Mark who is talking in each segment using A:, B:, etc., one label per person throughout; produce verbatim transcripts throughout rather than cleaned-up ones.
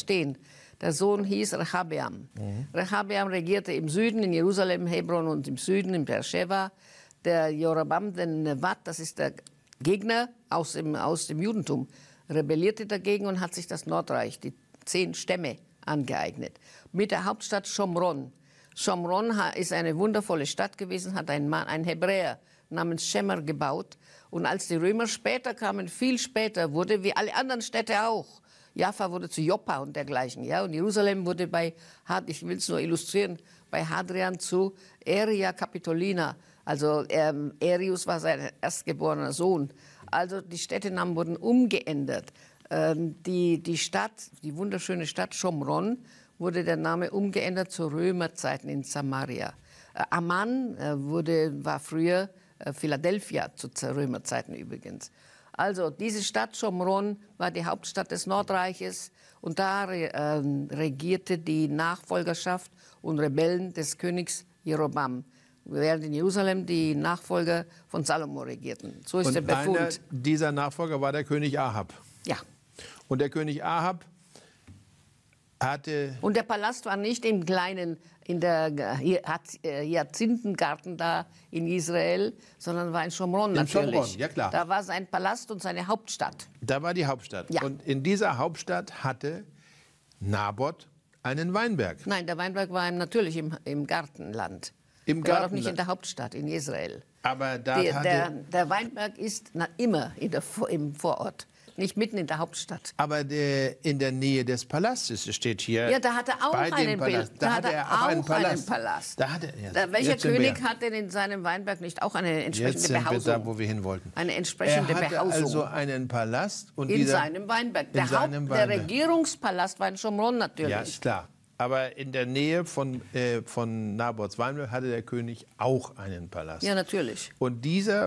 A: verstehen. Der Sohn hieß Rehabeam. Mhm. Rehabeam regierte im Süden, in Jerusalem, Hebron und im Süden, in Beersheba. Der Jeroboam, der Nevat, das ist der Gegner aus dem, aus dem Judentum, rebellierte dagegen und hat sich das Nordreich, die zehn Stämme, angeeignet. Mit der Hauptstadt Schomron. Schomron ist eine wundervolle Stadt gewesen, hat ein Mann, ein Hebräer namens Schemer gebaut. Und als die Römer später kamen, viel später, wurde wie alle anderen Städte auch, Jaffa wurde zu Joppa und dergleichen. Ja? Und Jerusalem wurde bei, ich will es nur illustrieren, bei Hadrian zu Aeria Capitolina. Also ähm, Arius war sein erstgeborener Sohn. Also die Städtenamen wurden umgeändert. Ähm, die, die Stadt, die wunderschöne Stadt Schomron, wurde der Name umgeändert zu Römerzeiten in Samaria. Äh, Amman äh, wurde, war früher äh, Philadelphia zu Römerzeiten übrigens. Also diese Stadt Schomron war die Hauptstadt des Nordreiches und da äh, regierte die Nachfolgerschaft und Rebellen des Königs Jeroboam, während in Jerusalem die Nachfolger von Salomo regierten. So ist
B: und
A: der Befund.
B: Einer dieser Nachfolger war der König Ahab.
A: Ja.
B: Und der König Ahab hatte...
A: Und der Palast war nicht im kleinen, in der Hyazinthengarten da in Israel, sondern war in Schomron natürlich.
B: Schomron, ja klar.
A: Da war sein Palast und seine Hauptstadt.
B: Da war die Hauptstadt.
A: Ja.
B: Und in dieser Hauptstadt hatte Naboth einen Weinberg.
A: Nein, der Weinberg war natürlich im, im Gartenland.
B: Im
A: der
B: Gartenland.
A: war doch nicht in der Hauptstadt, in Israel.
B: Aber da
A: der,
B: hatte...
A: der, der Weinberg ist na, immer in der, im Vorort. Nicht mitten in der Hauptstadt.
B: Aber der, in der Nähe des Palastes steht hier.
A: Ja, da hat er auch
B: bei dem
A: einen,
B: Palast.
A: Da
B: Da
A: hatte
B: hatte
A: er
B: er auch einen
A: auch
B: Palast.
A: einen Palast.
B: Da hatte er,
A: da, welcher
B: jetzt sind
A: König
B: wir.
A: hat denn in seinem Weinberg nicht auch eine entsprechende
B: Jetzt sind
A: Behausung?
B: wir da, wo wir hin wollten.
A: Eine entsprechende
B: er hatte
A: Behausung.
B: also einen Palast. Und
A: in
B: dieser,
A: seinem Weinberg. Der,
B: in seinem
A: Haupt, der
B: Weinberg.
A: Regierungspalast war in Schomron natürlich.
B: Ja, ist klar. Aber in der Nähe von, äh, von Naboths Weinberg hatte der König auch einen Palast.
A: Ja, natürlich.
B: Und dieser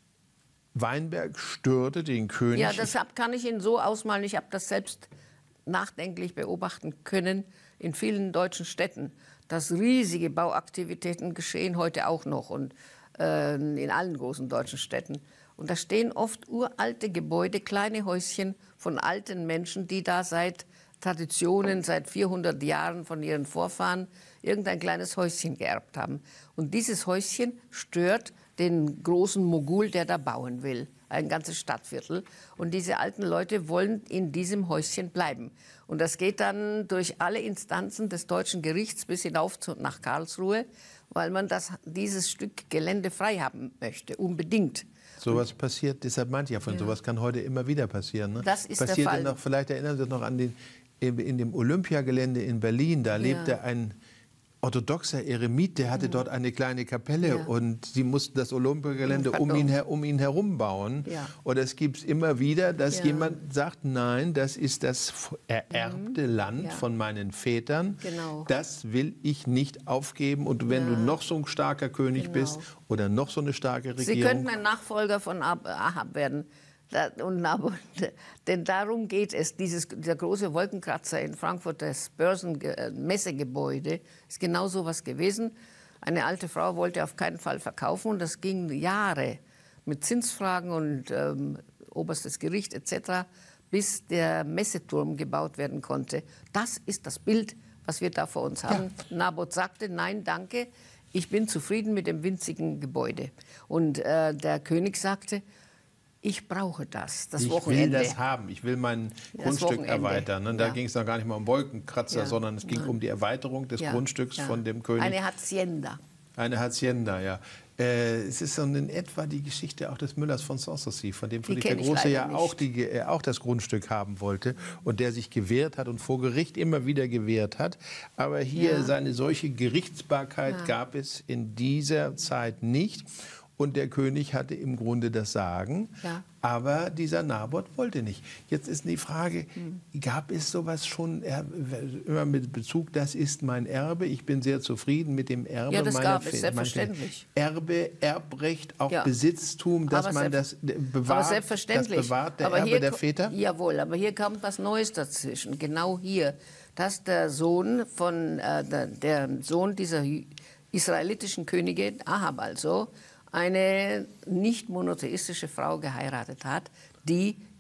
B: Weinberg störte den König.
A: Ja, deshalb kann ich ihn so ausmalen. Ich habe das selbst nachdenklich beobachten können in vielen deutschen Städten, dass riesige Bauaktivitäten geschehen, heute auch noch und äh, in allen großen deutschen Städten. Und da stehen oft uralte Gebäude, kleine Häuschen von alten Menschen, die da seit Traditionen, seit vierhundert Jahren von ihren Vorfahren irgendein kleines Häuschen geerbt haben. Und dieses Häuschen stört den großen Mogul, der da bauen will, ein ganzes Stadtviertel. Und diese alten Leute wollen in diesem Häuschen bleiben. Und das geht dann durch alle Instanzen des deutschen Gerichts bis hinauf zu, nach Karlsruhe, weil man das, dieses Stück Gelände frei haben möchte, unbedingt.
B: Sowas passiert, deshalb meinte ich ja von,
A: Ja.
B: sowas kann heute immer wieder passieren. Ne?
A: Das ist
B: Passiert
A: der Fall.
B: Noch, vielleicht erinnern Sie sich noch an den, in dem Olympiagelände in Berlin, da
A: Ja.
B: lebte ein orthodoxer Eremit, der hatte dort eine kleine Kapelle
A: Ja.
B: und sie mussten das Olympiagelände um ihn, her, um ihn herum bauen.
A: Ja.
B: Und es gibt es immer wieder, dass
A: Ja.
B: jemand sagt, nein, das ist das ererbte
A: Mhm.
B: Land
A: Ja.
B: von meinen Vätern.
A: Genau.
B: Das will ich nicht aufgeben. Und wenn
A: Ja.
B: du noch so ein starker König
A: Genau.
B: bist oder noch so eine starke Regierung...
A: Sie könnten ein Nachfolger von Ahab werden. Da, und Naboth, denn darum geht es. Dieses, dieser große Wolkenkratzer in Frankfurt, das Börsenmessegebäude, ist genau so was gewesen. Eine alte Frau wollte auf keinen Fall verkaufen und das ging Jahre mit Zinsfragen und ähm, oberstes Gericht et cetera, bis der Messeturm gebaut werden konnte. Das ist das Bild, was wir da vor uns haben. Ja. Naboth sagte, nein, danke, ich bin zufrieden mit dem winzigen Gebäude. Und äh, der König sagte, ich brauche das, das
B: ich
A: Wochenende.
B: will das haben, ich will mein
A: Das
B: Grundstück
A: Wochenende.
B: erweitern. Und da
A: Ja.
B: ging es noch gar nicht mal um Wolkenkratzer,
A: Ja.
B: sondern es ging
A: Nein.
B: um die Erweiterung des
A: Ja.
B: Grundstücks
A: Ja.
B: von dem König.
A: Eine Hacienda.
B: Eine Hacienda, ja. Äh, es ist so in etwa die Geschichte auch des Müllers von Sanssouci, von dem Friedrich der
A: kenn ich
B: Große
A: leider
B: ja auch,
A: nicht.
B: die, äh, auch das Grundstück haben wollte und der sich gewehrt hat und vor Gericht immer wieder gewehrt hat. Aber hier
A: Ja.
B: seine solche Gerichtsbarkeit
A: Ja.
B: gab es in dieser Zeit nicht. Und der König hatte im Grunde das Sagen,
A: Ja.
B: aber dieser Naboth wollte nicht. Jetzt ist die Frage,
A: Hm.
B: gab es sowas schon, er, immer mit Bezug, das ist mein Erbe, ich bin sehr zufrieden mit dem Erbe
A: Ja, das
B: meiner
A: gab es,
B: Väter.
A: selbstverständlich.
B: Erbe, Erbrecht, auch
A: Ja.
B: Besitztum, dass
A: Aber
B: man
A: selbst-
B: das bewahrt,
A: aber selbstverständlich.
B: das bewahrt, der
A: aber
B: Erbe
A: hier,
B: der
A: ko-
B: Väter?
A: Jawohl, aber hier kommt was Neues dazwischen. Genau hier, dass der Sohn von äh, der, der Sohn dieser israelitischen Könige, Ahab also, eine nicht monotheistische Frau geheiratet hat, die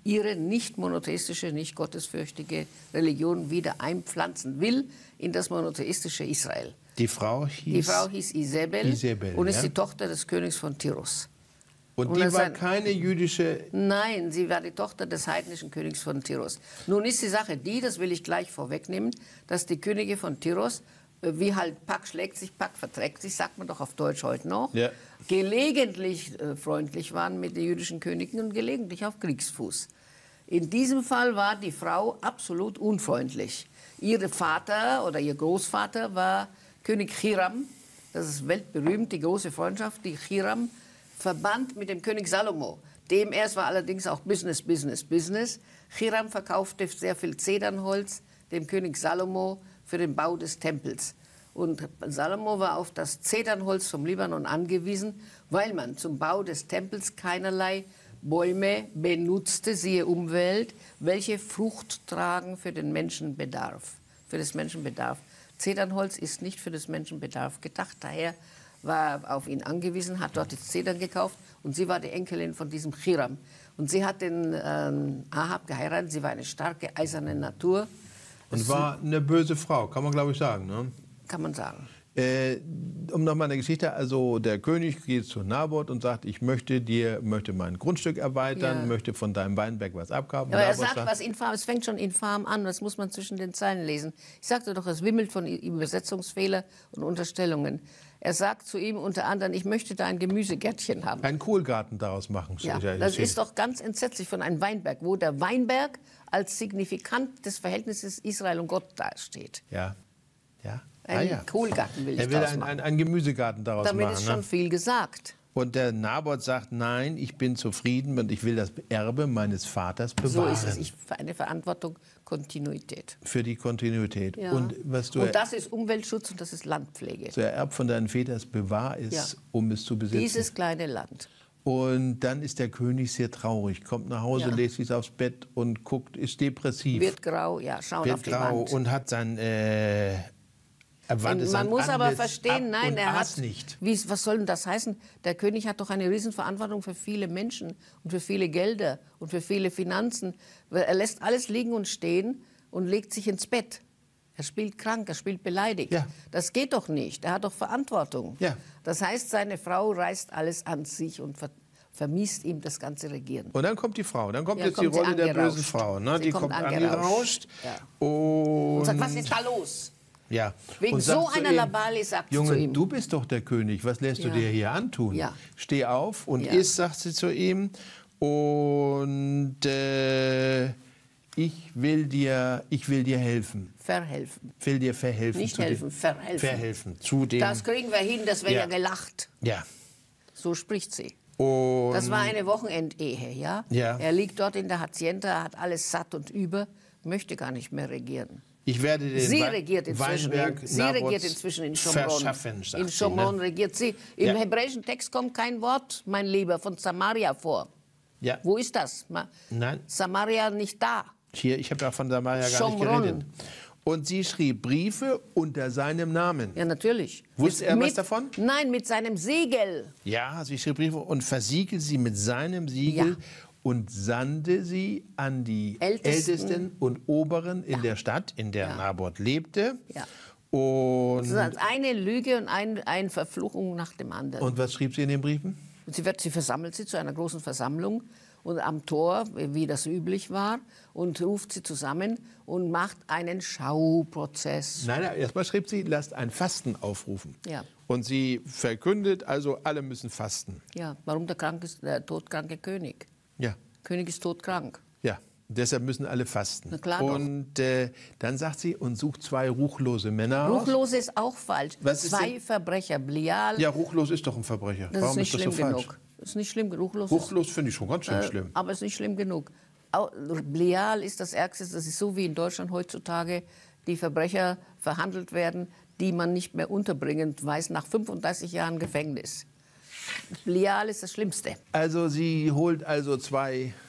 A: ihre nicht monotheistische, nicht gottesfürchtige Religion wieder einpflanzen will in das monotheistische Israel.
B: Die Frau hieß?
A: Die Frau hieß Isabel,
B: Isabel
A: und ist
B: ja?
A: die Tochter des Königs von Tyrus.
B: Und,
A: und
B: die war
A: ein,
B: keine jüdische...
A: Nein, sie war die Tochter des heidnischen Königs von Tyrus. Nun ist die Sache die, das will ich gleich vorwegnehmen, dass die Könige von Tyrus, wie halt Pack schlägt sich, Pack verträgt sich, sagt man doch auf Deutsch heute noch,
B: ja.
A: gelegentlich äh, freundlich waren mit den jüdischen Königen und gelegentlich auf Kriegsfuß. In diesem Fall war die Frau absolut unfreundlich. Ihr Vater oder ihr Großvater war König Hiram. Das ist weltberühmt, die große Freundschaft, die Hiram verband mit dem König Salomo. Dem erst war allerdings auch Business, Business, Business. Hiram verkaufte sehr viel Zedernholz dem König Salomo für den Bau des Tempels. Und Salomo war auf das Zedernholz vom Libanon angewiesen, weil man zum Bau des Tempels keinerlei Bäume benutzte, siehe Umwelt, welche Frucht tragen für den Menschenbedarf. Für das Menschenbedarf. Zedernholz ist nicht für das Menschenbedarf gedacht, daher war auf ihn angewiesen, hat dort die Zedern gekauft und sie war die Enkelin von diesem Hiram. Und sie hat den ähm, Ahab geheiratet, sie war eine starke, eiserne Natur.
B: Und war eine böse Frau, kann man glaube ich sagen, ne?
A: Kann man sagen.
B: Äh, um nochmal eine Geschichte, also der König geht zu Naboth und sagt, ich möchte dir, möchte mein Grundstück erweitern,
A: Ja.
B: möchte von deinem Weinberg was abkaufen.
A: Aber er
B: Naboth
A: sagt, was infam, es fängt schon infam an, das muss man zwischen den Zeilen lesen. Ich sagte doch, es wimmelt von Übersetzungsfehler und Unterstellungen. Er sagt zu ihm unter anderem, ich möchte da ein Gemüsegärtchen haben.
B: einen Kohlgarten daraus machen.
A: Ja, das ist doch ganz entsetzlich von einem Weinberg, wo der Weinberg als signifikant des Verhältnisses Israel und Gott dasteht.
B: Ja, ja.
A: Ein
B: ah, ja.
A: Kohlgarten will ich
B: Er will
A: daraus
B: ein,
A: machen.
B: ein, einen Gemüsegarten daraus
A: Damit
B: machen.
A: ist schon
B: Ne?
A: viel gesagt.
B: Und der Naboth sagt, nein, ich bin zufrieden und ich will das Erbe meines Vaters bewahren.
A: So ist es. Ich, für eine Verantwortung, Kontinuität.
B: Für die Kontinuität.
A: Ja.
B: Und, was du
A: und das ist Umweltschutz und das ist Landpflege.
B: so ererbt von deinen Vätern, bewahr es,
A: Ja.
B: um es zu besitzen.
A: Dieses kleine Land.
B: Und dann ist der König sehr traurig, kommt nach Hause,
A: Ja.
B: legt sich aufs Bett und guckt, ist depressiv,
A: Wird grau, ja, schaut
B: wird
A: auf die
B: grau
A: Wand.
B: und hat sein äh, erwandtes
A: Man
B: sein
A: muss aber
B: Antlitz
A: verstehen,
B: ab
A: nein,
B: und
A: er
B: aß
A: hat,
B: nicht.
A: Wie, was soll denn das heißen? Der König hat doch eine Riesenverantwortung für viele Menschen und für viele Gelder und für viele Finanzen. Er lässt alles liegen und stehen und legt sich ins Bett. Er spielt krank, er spielt beleidigt.
B: Ja.
A: Das geht doch nicht. Er hat doch Verantwortung.
B: Ja.
A: Das heißt, seine Frau reißt alles an sich und ver vermisst ihm das ganze Regieren.
B: Und dann kommt die Frau, dann kommt
A: Ja,
B: jetzt
A: kommt
B: die
A: sie
B: Rolle der
A: angerauscht.
B: bösen Frau. Ne?
A: Sie
B: Die
A: kommt
B: kommt
A: angerauscht.
B: angerauscht.
A: Ja.
B: Und,
A: Und sagt, was ist da los?
B: ja.
A: Wegen
B: und sagt
A: so
B: zu
A: einer
B: ihm,
A: Labali sagt sie
B: Junge,
A: zu ihm.
B: du bist doch der König, was lässt
A: Ja.
B: du dir hier antun?
A: Ja.
B: Steh auf und
A: Ja.
B: iss, sagt sie zu ihm. Und äh, ich, will dir, ich will dir helfen.
A: Verhelfen.
B: Will dir verhelfen.
A: Nicht
B: zu
A: helfen,
B: dem,
A: verhelfen.
B: Verhelfen. Zu dem.
A: Das kriegen wir hin, das wäre ja.
B: Ja.
A: gelacht.
B: Ja.
A: So spricht sie.
B: Und
A: Das war eine Wochenendehe, ja?
B: Ja.
A: Er liegt dort in der Hacienda, hat alles satt und über, möchte gar nicht mehr regieren.
B: ich werde den
A: Sie
B: Wei-
A: regiert inzwischen,
B: Weinberg
A: in, sie
B: Naboths
A: regiert inzwischen in Schomron.
B: verschaffen, sagt
A: In
B: sie,
A: Schomron
B: ne?
A: regiert sie. Im
B: Ja.
A: hebräischen Text kommt kein Wort, mein Lieber, von Samaria vor.
B: Ja.
A: Wo ist das? Ma
B: Nein.
A: Samaria nicht da.
B: Hier, ich habe ja von Samaria gar
A: Schomron.
B: nicht geredet. Und sie schrieb Briefe unter seinem Namen.
A: Ja, natürlich.
B: Wusste er was davon?
A: Nein, mit seinem Siegel.
B: Ja, sie schrieb Briefe und versiegelte sie mit seinem Siegel
A: Ja.
B: und sandte sie an die
A: Ältesten.
B: Ältesten, und Oberen in der Stadt, in der
A: Ja.
B: Naboth lebte.
A: Ja.
B: Und,
A: Das ist eine Lüge und ein, eine Verfluchung nach dem anderen.
B: und was schrieb sie in den Briefen?
A: Und sie, wird, sie versammelt sie zu einer großen Versammlung und am Tor, wie das üblich war, und ruft sie zusammen und macht einen Schauprozess.
B: Nein, nein, erstmal schrieb sie, lasst ein Fasten aufrufen.
A: Ja.
B: Und sie verkündet, also alle müssen fasten.
A: Ja, warum der, krank ist, der todkranke König?
B: Ja,
A: König ist todkrank.
B: ja. Deshalb müssen alle fasten.
A: Na klar doch.
B: und äh, dann sagt sie, und sucht zwei ruchlose Männer aus.
A: Ruchlos ist auch falsch.
B: Was ist
A: Zwei
B: denn-
A: Verbrecher, Blial,
B: Ja, ruchlos ist doch ein Verbrecher.
A: das
B: Warum
A: ist nicht
B: ist das
A: schlimm
B: so falsch?
A: genug. Das ist nicht schlimm genug. Ruchlos,
B: Ruchlos finde ich schon ganz schön
A: ist, äh,
B: schlimm.
A: aber es ist nicht schlimm genug. Au- Blial ist das Ärgste. Das ist so wie in Deutschland heutzutage die Verbrecher verhandelt werden, die man nicht mehr unterbringen weiß, nach fünfunddreißig Jahren Gefängnis. Blial ist das Schlimmste.
B: Also sie holt also zwei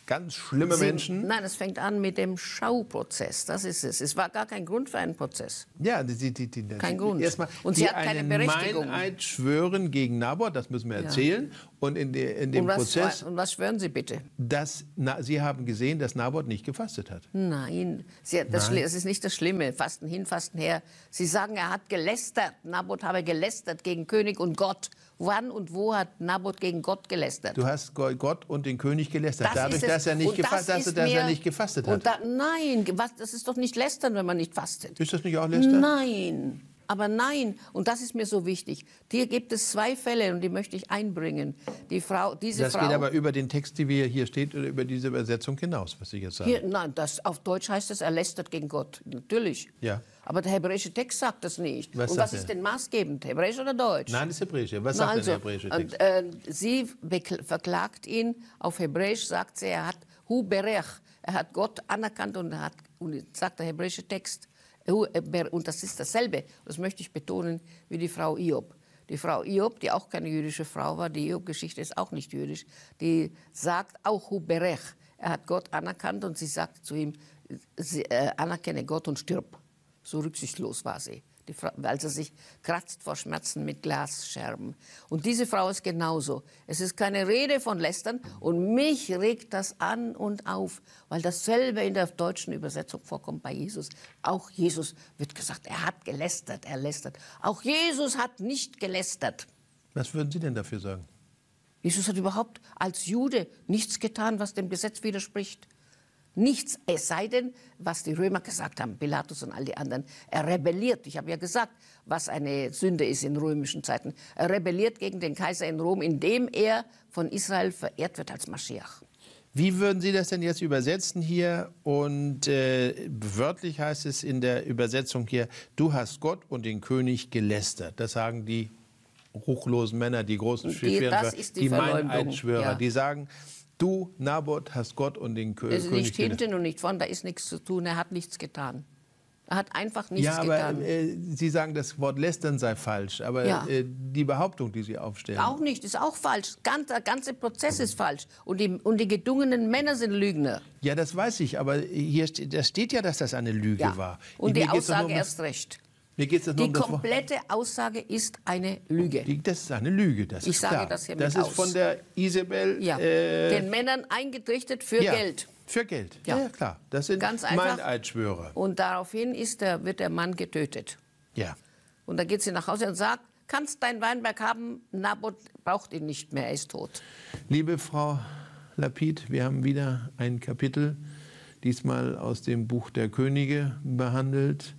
B: ganz schlimme
A: Sie,
B: Menschen.
A: Nein, es fängt an mit dem Schauprozess. Das ist es. Es war gar kein Grund für einen Prozess.
B: Ja, die, die, die,
A: Kein
B: die,
A: Grund.
B: Erstmal,
A: Und sie
B: die
A: hat keine
B: einen
A: Berechtigung.
B: Meineid schwören gegen Naboth, das müssen wir erzählen. Und in, de, in dem
A: Und was,
B: Prozess,
A: und was schwören Sie bitte?
B: dass na, sie haben gesehen, dass Naboth nicht gefastet hat.
A: Nein, sie, das,
B: Nein.
A: das ist nicht das Schlimme. Fasten hin, Fasten her. Sie sagen, er hat gelästert. Naboth habe gelästert gegen König und Gott. Wann und wo hat Naboth gegen Gott gelästert?
B: Du hast Gott und den König gelästert,
A: Das
B: dadurch,
A: ist es.
B: dass er, nicht
A: Und das
B: gefasst, dass,
A: ist
B: dass er
A: mir-
B: nicht gefastet hat.
A: Und da, nein, was, das ist doch nicht lästern, wenn man nicht fastet.
B: Ist das nicht auch Lästern?
A: Nein, aber nein. Und das ist mir so wichtig. Hier gibt es zwei Fälle und die möchte ich einbringen. Die Frau, diese
B: Das
A: Frau.
B: geht aber über den Text, der hier steht, oder über diese Übersetzung hinaus, was ich jetzt sage.
A: Hier, nein, das, auf Deutsch heißt es, er lästert gegen Gott. Natürlich.
B: Ja.
A: Aber der hebräische Text sagt das nicht.
B: Was
A: und
B: sagt
A: was ist
B: er?
A: denn maßgebend, hebräisch oder deutsch?
B: Nein, das ist Hebräische. Was
A: Na,
B: sagt
A: also,
B: denn der hebräische Text?
A: und, äh, sie bekl- verklagt ihn, auf Hebräisch sagt sie, er hat Hu Berech, er hat Gott anerkannt und, er hat, und jetzt sagt der hebräische Text, Hu Ber- und das ist dasselbe, das möchte ich betonen, wie die Frau Hiob. Die Frau Hiob, die auch keine jüdische Frau war, die Hiob-Geschichte ist auch nicht jüdisch, die sagt auch Hu Berech, er hat Gott anerkannt und sie sagt zu ihm, sie, äh, anerkenne Gott und stirb. So rücksichtslos war sie, die Frau, weil sie sich kratzt vor Schmerzen mit Glasscherben. Und diese Frau ist genauso. Es ist keine Rede von Lästern und mich regt das an und auf, weil dasselbe in der deutschen Übersetzung vorkommt bei Jesus. Auch Jesus wird gesagt, er hat gelästert, er lästert. Auch Jesus hat nicht gelästert.
B: Was würden Sie denn dafür sagen?
A: Jesus hat überhaupt als Jude nichts getan, was dem Gesetz widerspricht. Nichts, es sei denn, was die Römer gesagt haben, Pilatus und all die anderen. Er rebelliert. Ich habe ja gesagt, was eine Sünde ist in römischen Zeiten. Er rebelliert gegen den Kaiser in Rom, indem er von Israel verehrt wird als Maschiach.
B: Wie würden Sie das denn jetzt übersetzen hier? Und äh, wörtlich heißt es in der Übersetzung hier, du hast Gott und den König gelästert. Das sagen die ruchlosen Männer, die großen
A: Die-
B: Schwierer,
A: das ist die
B: die
A: Verleumdung,
B: Meineidschwörer.
A: ja.
B: Die sagen, du, Naboth, hast Gott und den Kö
A: Es ist
B: König
A: nicht
B: gelästert.
A: hinten und nicht vorn, da ist nichts zu tun. Er hat nichts getan. Er hat einfach nichts
B: Ja, aber
A: getan.
B: äh, Sie sagen, das Wort lästern sei falsch. Aber
A: Ja.
B: äh, die Behauptung, die Sie aufstellen,
A: Auch nicht, ist auch falsch. Ganz, der ganze Prozess ist falsch. Und die, und die gedungenen Männer sind Lügner.
B: ja, das weiß ich. Aber hier steht, da steht ja, dass das eine Lüge
A: Ja.
B: war.
A: Und
B: Mir
A: die
B: geht's doch nur
A: Aussage
B: um-
A: erst recht.
B: Mir geht es nur
A: Die
B: um das Wort.
A: komplette Aussage ist eine Lüge.
B: Die- Das ist eine Lüge, das
A: Ich
B: ist
A: sage
B: klar.
A: das hiermit
B: Das ist
A: aus.
B: von der Isabel.
A: Ja.
B: Äh,
A: Den Männern eingetrichtert für
B: ja,
A: Geld.
B: Für Geld.
A: Ja.
B: Ja, ja klar. Das sind
A: Ganz einfach.
B: Meineidschwörer.
A: Und daraufhin ist der, wird der Mann getötet.
B: Ja.
A: Und dann geht sie nach Hause und sagt, kannst deinen Weinberg haben, Naboth braucht ihn nicht mehr, er ist tot.
B: Liebe Frau Lapid, wir haben wieder ein Kapitel, diesmal aus dem Buch der Könige, behandelt.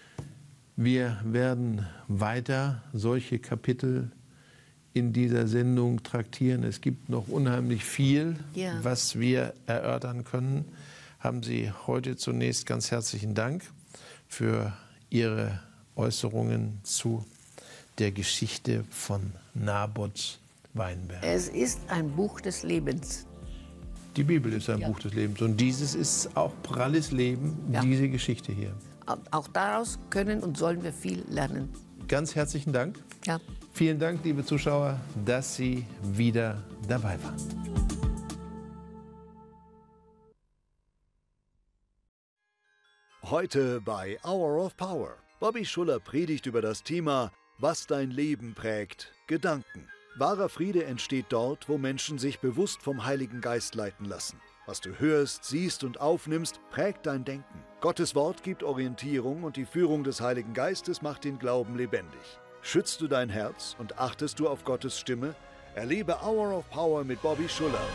B: Wir werden weiter solche Kapitel in dieser Sendung traktieren. Es gibt noch unheimlich viel,
A: Ja.
B: was wir erörtern können. Haben Sie heute zunächst ganz herzlichen Dank für Ihre Äußerungen zu der Geschichte von Naboths Weinberg.
A: Es ist ein Buch des Lebens.
B: Die Bibel ist ein Buch des Lebens und dieses ist auch pralles Leben,
A: Ja.
B: diese Geschichte hier.
A: Auch daraus können und sollen wir viel lernen.
B: Ganz herzlichen Dank.
A: Ja.
B: Vielen Dank, liebe Zuschauer, dass Sie wieder dabei waren.
C: Heute bei Hour of Power. Bobby Schuller predigt über das Thema, was dein Leben prägt, Gedanken. Wahrer Friede entsteht dort, wo Menschen sich bewusst vom Heiligen Geist leiten lassen. Was du hörst, siehst und aufnimmst, prägt dein Denken. Gottes Wort gibt Orientierung und die Führung des Heiligen Geistes macht den Glauben lebendig. Schützt du dein Herz und achtest du auf Gottes Stimme? Erlebe Hour of Power mit Bobby Schuller